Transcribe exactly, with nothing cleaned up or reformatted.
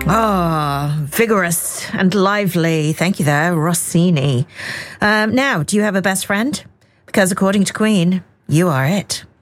Ah, vigorous and lively. Thank you there, Rossini. Um, now, do you have a best friend? Because according to Queen, you are it.